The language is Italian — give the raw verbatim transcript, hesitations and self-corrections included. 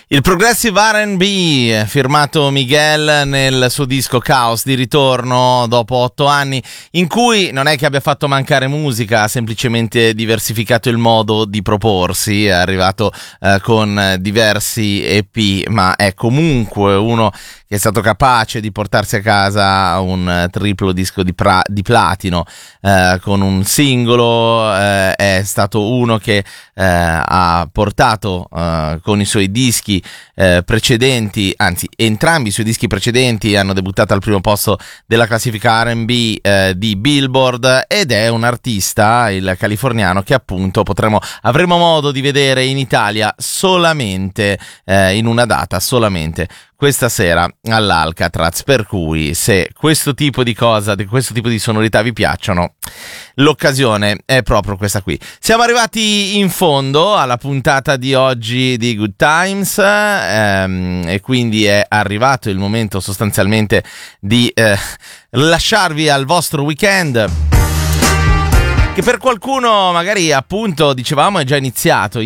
Il progressive R and B firmato Miguel nel suo disco Chaos di ritorno dopo otto anni in cui non è che abbia fatto mancare musica, ha semplicemente diversificato il modo di proporsi, è arrivato eh, con diversi E P, ma è comunque uno che è stato capace di portarsi a casa un triplo disco di, pra- di platino eh, con un singolo, eh, è stato uno che eh, ha portato eh, con i suoi dischi Eh, precedenti, anzi entrambi i suoi dischi precedenti hanno debuttato al primo posto della classifica R and B eh, di Billboard, ed è un artista, il californiano, che appunto potremo avremo modo di vedere in Italia solamente eh, in una data, solamente questa sera all'Alcatraz, per cui se questo tipo di cosa, questo tipo di sonorità vi piacciono, l'occasione è proprio questa qui. Siamo arrivati in fondo alla puntata di oggi di Good Times ehm, e quindi è arrivato il momento sostanzialmente di eh, lasciarvi al vostro weekend, che per qualcuno magari appunto dicevamo è già iniziato.